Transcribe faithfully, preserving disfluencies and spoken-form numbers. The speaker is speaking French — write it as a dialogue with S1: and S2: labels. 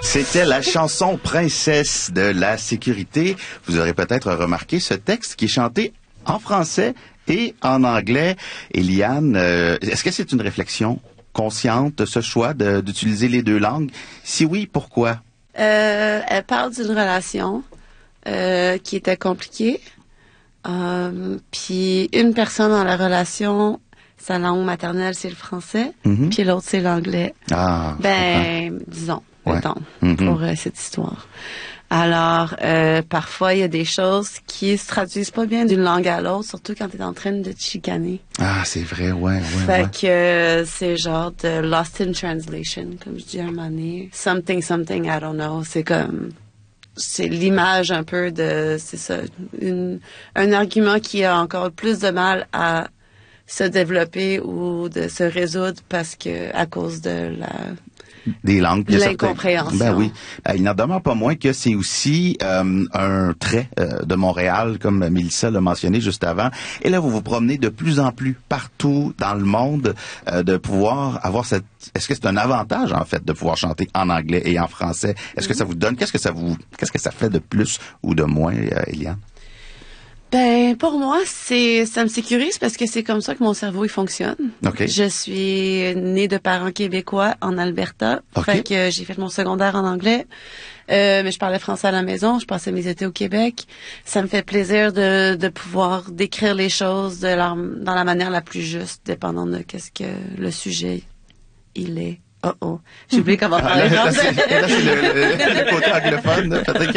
S1: C'était la chanson Princesse de la sécurité. Vous aurez peut-être remarqué ce texte qui est chanté en français et en anglais. Eliane, euh, est-ce que c'est une réflexion consciente, ce choix de, d'utiliser les deux langues? Si oui, pourquoi?
S2: Euh, elle parle d'une relation euh, qui était compliquée. Euh, puis une personne dans la relation, sa langue maternelle, c'est le français, mm-hmm. puis l'autre, c'est l'anglais.
S1: Ah,
S2: ben, disons,
S1: ouais.
S2: mettons,
S1: mm-hmm.
S2: pour euh, cette histoire. Alors, euh, parfois, il y a des choses qui se traduisent pas bien d'une langue à l'autre, surtout quand tu es en train de te chicaner.
S1: Ah, c'est vrai, ouais, ouais,
S2: Fait
S1: ouais.
S2: que euh, c'est genre de lost in translation, comme je dis à un moment donné. Something, something, I don't know. C'est comme... c'est l'image un peu de... C'est ça, une, un argument qui a encore plus de mal à se développer ou de se résoudre parce que à cause de la...
S1: des langues.
S2: L'incompréhension.
S1: Ben oui. Euh, il n'en demeure pas moins que c'est aussi euh, un trait euh, de Montréal, comme Mélissa l'a mentionné juste avant. Et là, vous vous promenez de plus en plus partout dans le monde, euh, de pouvoir avoir cette... Est-ce que c'est un avantage, en fait, de pouvoir chanter en anglais et en français? Est-ce mm-hmm. que ça vous donne... Qu'est-ce que ça vous... Qu'est-ce que ça fait de plus ou de moins, euh, Eliane?
S2: Ben, pour moi, c'est, ça me sécurise parce que c'est comme ça que mon cerveau, il fonctionne.
S1: Okay.
S2: Je suis née de parents québécois en Alberta.
S1: Okay.
S2: Fait que j'ai fait mon secondaire en anglais. Euh, mais je parlais français à la maison. Je passais mes étés au Québec. Ça me fait plaisir de, de pouvoir décrire les choses de la, dans la manière la plus juste, dépendant de qu'est-ce que le sujet, il est. Oh oh. J'ai oublié comment parler
S1: ah, là,
S2: français.
S1: Là, c'est, là, c'est le, le, le côté anglophone, peut-être.